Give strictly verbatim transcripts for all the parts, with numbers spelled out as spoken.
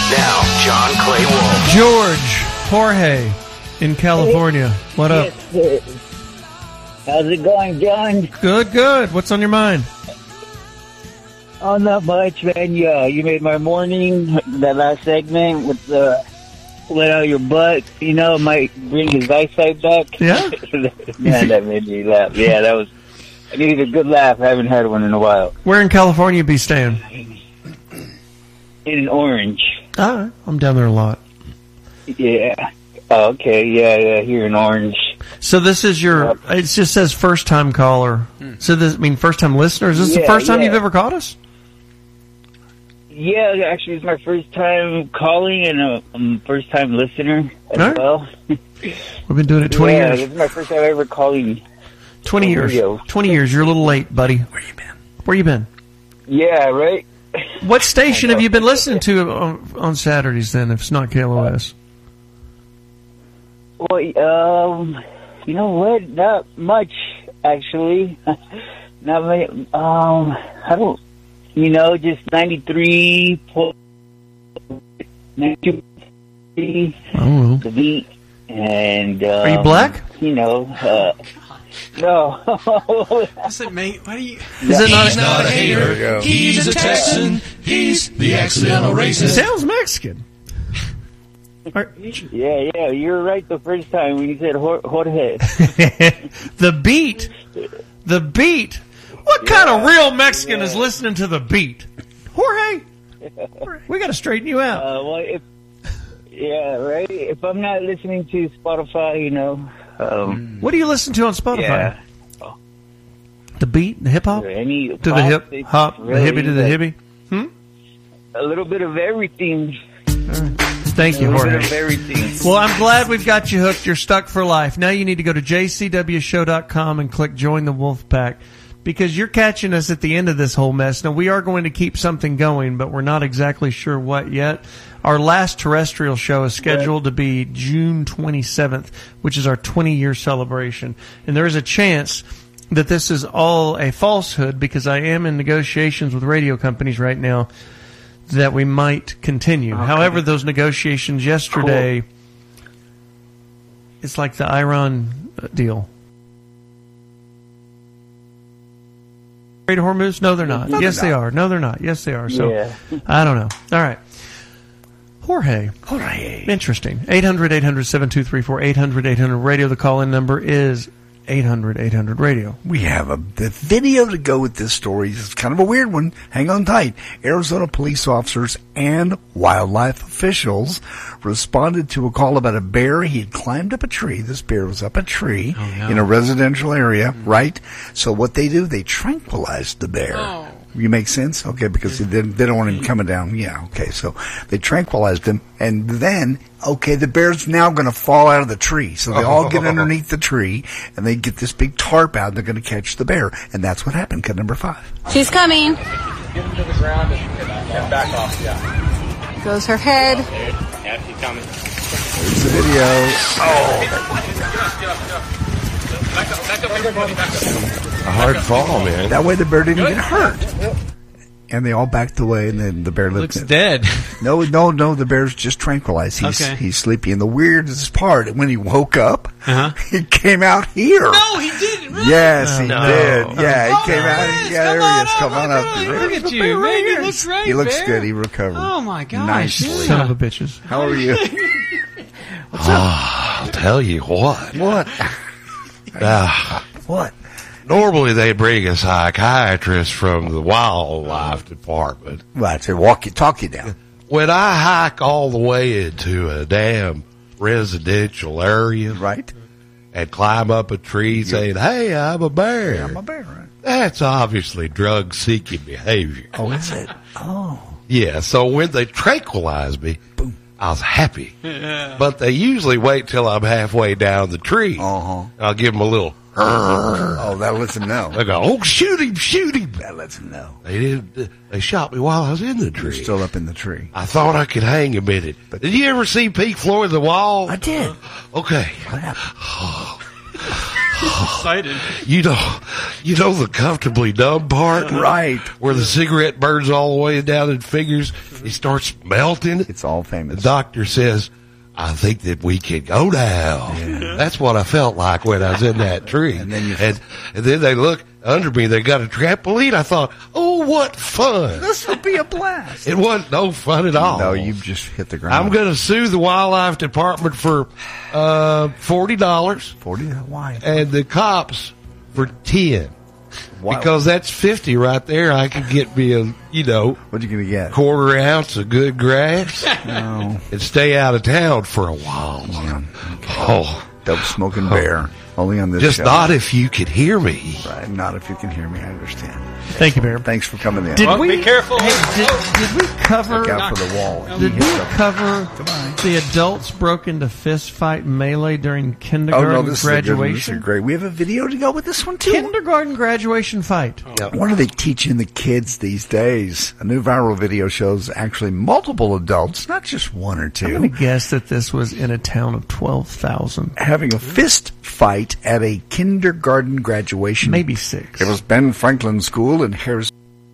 Now, John Clay Wolf. George Jorge in California. What up? Yes, how's it going, John? Good, good. What's on your mind? Oh, not much, man. Yeah, you made my morning. That last segment with the let out your butt, you know, might bring his eyesight back. Yeah? Man, that made me laugh. Yeah, that was, I needed a good laugh. I haven't had one in a while. Where in California be staying? In Orange. All right. I'm down there a lot. Yeah. Oh, okay, yeah, yeah, here in Orange. So this is your, it just says first time caller. So this, I mean, first time listener. Is this Yeah, the first time yeah. you've ever caught us? Yeah, actually, it's my first time calling and a um, first time listener as All right. well. We've been doing it twenty yeah, years. this is my first time ever calling. twenty years. Radio. twenty years. You're a little late, buddy. Where you been? Where you been? Yeah, right? What station have you been listening to on, on Saturdays then, if it's not K L O S? Well, um, you know what? Not much, actually. Not many. Um, I don't, you know, just ninety-three, ninety-two, Oh, the beat, and, um, Are you black? You know, uh, no. What's it, mate? Why do you... Is it not? He's not a hater. He's a Texan. He's the accidental It racist. sounds Mexican. Are- Yeah, yeah, you were right the first time when you said Jor- Jorge. the beat. The beat. What kind of real Mexican is listening to the beat? Jorge, we got to straighten you out. Uh, well, if, yeah, right. If I'm not listening to Spotify, you know, um, What do you listen to on Spotify? yeah, The beat, the hip hop, to any the hip it's hop, the really hippie to the like hippie. Hmm. a little bit of everything. Thank you, a little bit Jorge. of everything. Well, I'm glad we've got you hooked. You're stuck for life. Now you need to go to j c w show dot com and click Join the Wolf Pack, because you're catching us at the end of this whole mess. Now, we are going to keep something going, but we're not exactly sure what yet. Our last terrestrial show is scheduled to be June twenty-seventh, which is our twenty-year celebration. And there is a chance that this is all a falsehood, because I am in negotiations with radio companies right now that we might continue. Okay. However, those negotiations yesterday, it's like the Iran deal. Afraid of Hormuz? No, they're not. No, yes, they're they not. are. No, they're not. Yes, they are. So, Yeah. I don't know. All right. Jorge. Jorge. Interesting. eight hundred, eight hundred, seven two three four, eight hundred, eight hundred radio. The call-in number is eight hundred, eight hundred radio. We have a the video to go with this story. It's kind of a weird one. Hang on tight. Arizona police officers and wildlife officials responded to a call about a bear. He had climbed up a tree. This bear was up a tree Oh, no. in a residential area, right? So what they do, they tranquilized the bear. Oh. You make sense? Okay, because they, they don't want him coming down. Yeah, okay. So they tranquilized him, and then, okay, the bear's now going to fall out of the tree. So they all get underneath the tree, and they get this big tarp out, and they're going to catch the bear. And that's what happened. Cut number five. She's coming. Get him to the ground and, and back off, yeah. Goes her head. Yeah, she's coming. There's the video. Oh, Get up, get up, get up. Back up, back up, everybody, back up. A hard fall, man. that way the bear didn't get hurt. And they all backed away, and then the bear lived. Looks dead. No, no, no. The bear's just tranquilized. He's Okay. he's sleepy. And the weirdest part, when he woke up, Uh-huh. he came out here. No, he didn't. Really? Yes, he No. did. Yeah, he Oh, came there out. he is. Yeah, there Come he on is. Come up, on up. look at- Look at you, man. You look great, He looks Bear. good. He recovered. Oh, my gosh. Nicely. Yeah. Son of a bitches. How are you? Oh, I'll tell you what. What? Uh, What? normally they bring a psychiatrist from the wildlife department. Well, to walk you, talk you down. When I hike all the way into a damn residential area Right? and climb up a tree saying, hey, I'm a bear. Yeah, I'm a bear, right? That's obviously drug-seeking behavior. Oh, is it? Oh. Yeah, so when they tranquilize me, I was happy. But they usually wait till I'm halfway down the tree. Uh-huh. I'll give them a little, Oh, that lets him know. they go, oh, shoot him, shoot him. That lets him know. They did. They shot me while I was in the You're tree. still up in the tree. I thought I could hang a minute. But did you ever see Pink Floyd The Wall? I did. Okay. What happened? Excited. You know, you know the comfortably numb part, Right. Where the cigarette burns all the way down and fingers, it starts melting. It's all famous. The doctor says, I think that we can go now. Yeah. That's what I felt like when I was in that tree. And then you- and, and then they look under me. They got a trampoline. I thought, oh, what fun! This will be a blast. It wasn't no fun at all. No, you've just hit the ground. I'm going to sue the wildlife department for uh, forty dollars, forty. Why? and the cops for ten. Why? Because that's fifty right there. I could get me a, you know, What you gonna get? quarter ounce of good grass No. and stay out of town for a while. Yeah. Oh, Dope smoking bear. Only on this just show. not if you could hear me. Right, not if you can hear me. I understand. Thank you, Bear. Thanks for coming in. Did Well, we, be careful. Hey, did, did we cover? Look out for the wall. Did we cover Goodbye. the adults broke into fist fight melee during Oh kindergarten no, this is, a good one. This graduation? is great. We have a video to go with this one too. Kindergarten graduation fight. What are they teaching the kids these days? A new viral video shows actually multiple adults, not just one or I'm two, going to guess that this was in a town of twelve thousand, having a fist fight at a kindergarten graduation. maybe six. It was Ben Franklin School in Harris.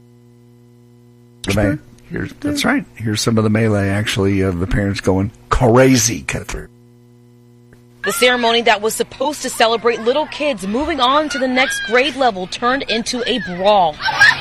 Here's, that's right. Here's some of the melee, actually, of the parents going crazy. Cut it through. The ceremony that was supposed to celebrate little kids moving on to the next grade level turned into a brawl.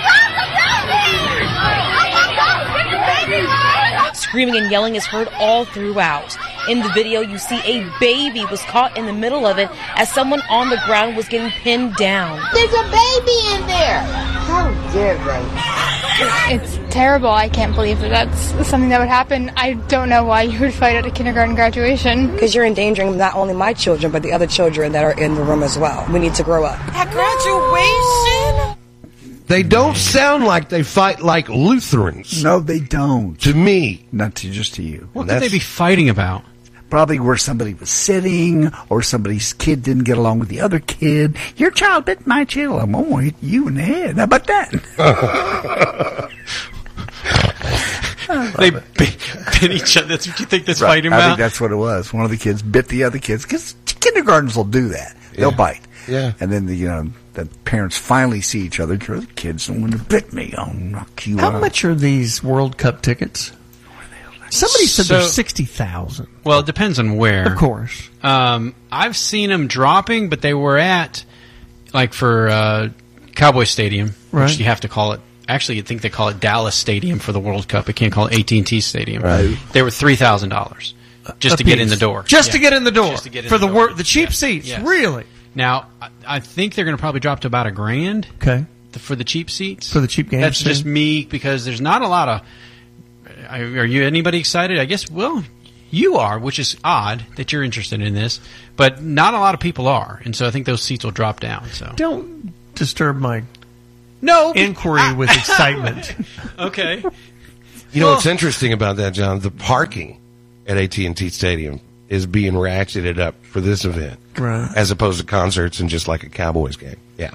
Screaming and yelling is heard all throughout. In the video, you see a baby was caught in the middle of it as someone on the ground was getting pinned down. There's a baby in there. How dare they? It's terrible. I can't believe that that's something that would happen. I don't know why you would fight at a kindergarten graduation. Because you're endangering not only my children, but the other children that are in the room as well. We need to grow up. At graduation? They don't sound like they fight like Lutherans. No, they don't. To me. Not to just to you. What could they be fighting about? Probably where somebody was sitting, or somebody's kid didn't get along with the other kid. Your child bit my child. I'm going to hit you in the head. How about that? They bit, bit each other. That's what you think that's Right. fighting I about? think that's what it was. One of the kids bit the other kids because kindergartens will do that. They'll Yeah. bite. Yeah. And then the you know the parents finally see each other. The kids don't want to bit me. I'll knock you How out. much are these World Cup tickets? Somebody said So- they're sixty thousand. Well, it depends on where. Of course. Um, I've seen them dropping, but they were at, like for uh, Cowboy Stadium, Right. which you have to call it. Actually, I think they call it Dallas Stadium for the World Cup. They can't call it A T and T Stadium. Right. They were three thousand dollars just A to get piece. in the door. Just Yeah. to get in the door. Just to get in For the the door. wor- the cheap Yeah. seats. Yes. Really? Now, I, I think they're going to probably drop to about a grand Okay. th- for the cheap seats. For the cheap game That's stand? just me because there's not a lot of. I- Are you anybody excited? I guess. Well, you are, which is odd that you're interested in this, but not a lot of people are, and so I think those seats will drop down. So Don't disturb my no inquiry with excitement. Okay. You know what's interesting about that, John? The parking at A T and T Stadium is being ratcheted up for this event, Right. as opposed to concerts and just like a Cowboys game. Yeah,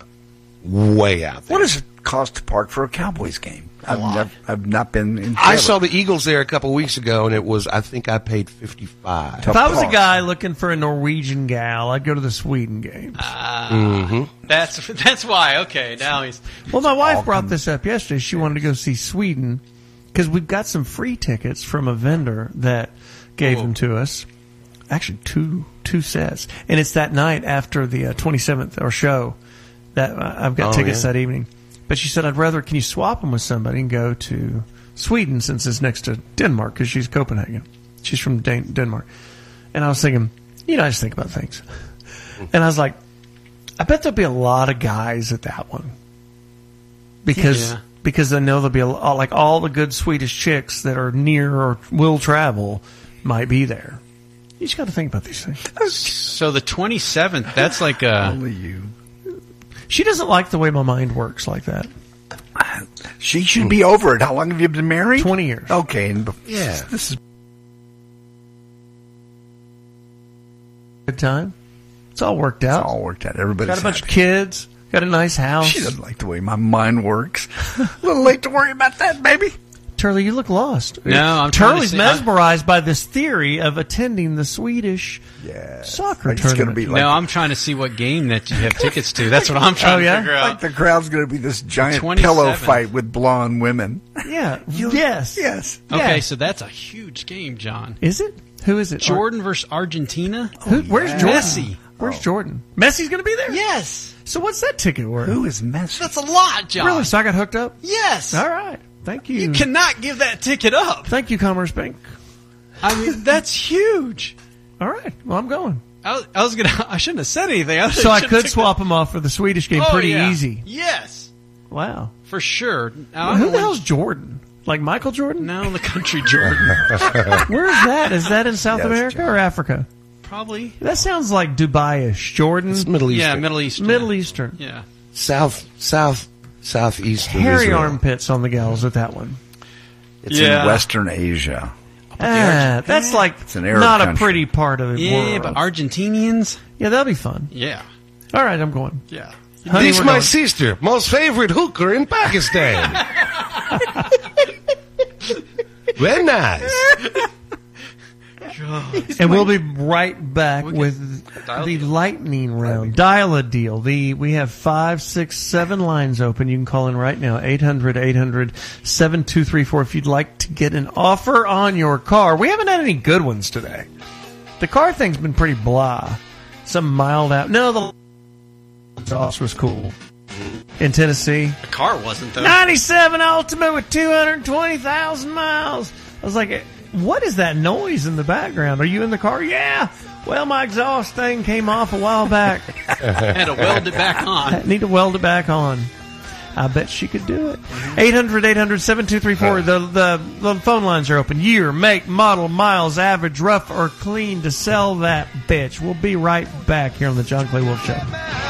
way out there. What does it cost to park for a Cowboys game? I've, never, I've not been in. I saw the Eagles there a couple of weeks ago, and it was I think I paid fifty five. If I was a guy looking for a Norwegian gal, I'd go to the Sweden games. Mm-hmm. That's that's why. Okay, now he's. Well, my wife brought this up yesterday. She wanted to go see Sweden because we've got some free tickets from a vendor that gave them to us. Actually, two two sets, and it's that night after the uh, twenty-seventh or show that uh, I've got Oh, tickets yeah. that evening. But she said, "I'd rather can you swap them with somebody and go to Sweden since it's next to Denmark because she's Copenhagen. She's from Dan- Denmark." And I was thinking, you know, I just think about things, and I was like, I bet there'll be a lot of guys at that one because Yeah. because I know there'll be a lot, like all the good Swedish chicks that are near or will travel might be there. You just got to think about these things. So the twenty-seventh, that's like a. Only you. She doesn't like the way my mind works like that. She should be over it. How long have you been married? Twenty years. Okay, and bef- Yeah. this is Good time. It's all worked out. it's all worked out. Everybody's Got a bunch happy. of kids. Got a nice house. She doesn't like the way my mind works. A little late to worry about that, baby. Turley, you look lost. No, I'm trying to Turley's see- mesmerized by this theory of attending the Swedish Yeah. soccer Like it's gonna tournament. be like no, I'm trying to see what game that you have tickets to. That's what I'm trying Oh, yeah? to figure out. like the crowd's going to be this giant twenty-seventh. pillow fight with blonde women. Yeah. yes. Yes. Okay, Yeah. so that's a huge game, John. Is it? Who is it? Jordan versus Argentina. Who, where's Jordan? Messi. Where's Jordan? Messi's going to be there? Yes. So what's that ticket worth? Who is Messi? That's a lot, John. Really? So I got hooked up? Yes. All right. Thank you. You cannot give that ticket up. Thank you, Commerce Bank. I mean, that's huge. All right. Well, I'm going. I was, I was gonna. I shouldn't have said anything. I So I should've could took swap them off for the Swedish game that- Oh, pretty yeah. easy. Yes, Wow. for sure. Now, Well, I who don't the know hell's Jordan? Like Michael Jordan? No, the country Jordan. Where is that? Is that in South Yeah, it's America Jordan. or Africa? Probably. That sounds like Dubai-ish. Jordan? It's Middle Eastern. Yeah, Middle East. Middle Eastern. Yeah. South, south, southeast of Hairy Israel. armpits on the gals with that one. It's Yeah. in Western Asia. Ah, that's like an Arab not a country. pretty part of the Yeah, world. but Argentinians. Yeah, that'll be fun. Yeah. All right, I'm going. Yeah. Honey, This we're my going. sister, most favorite hooker in Pakistan. Very nice. And we'll be right back with the lightning round. Dial a deal. The we have five, six, seven lines open. You can call in right now. eight hundred, eight hundred, seven two three four if you'd like to get an offer on your car. We haven't had any good ones today. The car thing's been pretty blah. Some mild out. No, the exhaust was cool. In Tennessee. The car wasn't though. ninety-seven Ultimate with two hundred twenty thousand miles. I was like, what is that noise in the background? Are you in the car? Yeah. Well, my exhaust thing came off a while back. Had to weld it back on. I need to weld it back on. I bet she could do it. eight hundred, eight hundred, seven two three four. The, the, the phone lines are open. Year, make, model, miles, average, rough or clean to sell that bitch. We'll be right back here on the John Clay Wolf Show.